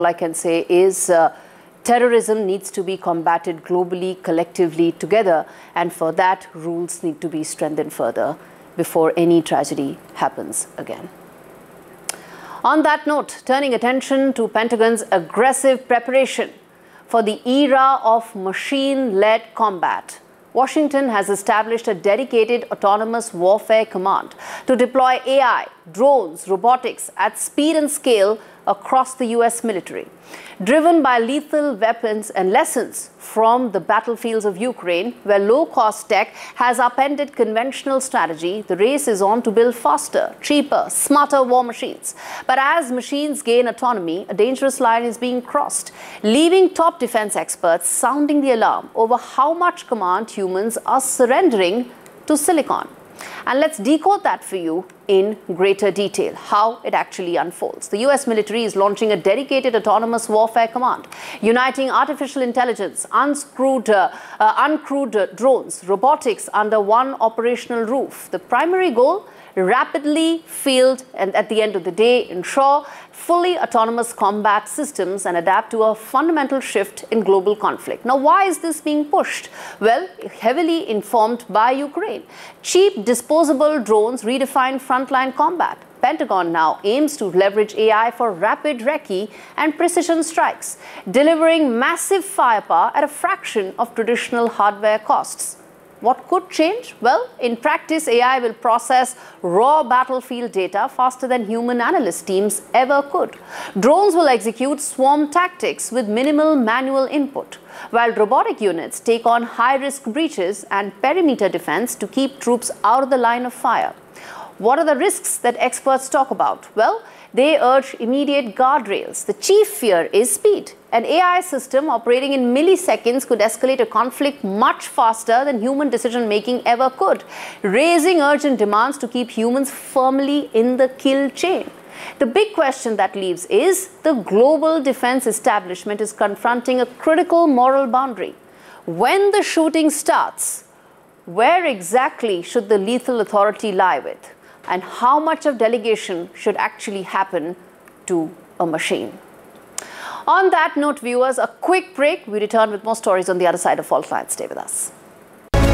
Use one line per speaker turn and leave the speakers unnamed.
All I can say is terrorism needs to be combated globally, collectively, together, and for that, rules need to be strengthened further before any tragedy happens again. On that note, turning attention to Pentagon's aggressive preparation for the era of machine-led combat, Washington has established a dedicated autonomous warfare command to deploy AI, drones, robotics at speed and scale across the US military. Driven by lethal weapons and lessons from the battlefields of Ukraine, where low-cost tech has upended conventional strategy, the race is on to build faster, cheaper, smarter war machines. But as machines gain autonomy, a dangerous line is being crossed, leaving top defense experts sounding the alarm over how much command humans are surrendering to silicon. And let's decode that for you in greater detail, how it actually unfolds. The US military is launching a dedicated autonomous warfare command, uniting artificial intelligence, uncrewed drones, robotics under one operational roof. The primary goal, rapidly field and at the end of the day ensure fully autonomous combat systems and adapt to a fundamental shift in global conflict. Now, why is this being pushed? Well, heavily informed by Ukraine. Cheap disposable drones redefine frontline combat. Pentagon now aims to leverage AI for rapid recce and precision strikes, delivering massive firepower at a fraction of traditional hardware costs. What could change? Well, in practice, AI will process raw battlefield data faster than human analyst teams ever could. Drones will execute swarm tactics with minimal manual input, while robotic units take on high-risk breaches and perimeter defense to keep troops out of the line of fire. What are the risks that experts talk about? Well, they urge immediate guardrails. The chief fear is speed. An AI system operating in milliseconds could escalate a conflict much faster than human decision-making ever could, raising urgent demands to keep humans firmly in the kill chain. The big question that leaves is the global defense establishment is confronting a critical moral boundary. When the shooting starts, where exactly should the lethal authority lie with? And how much of delegation should actually happen to a machine? On that note, viewers, a quick break. We return with more stories on the other side of Fault Lines. Stay with us.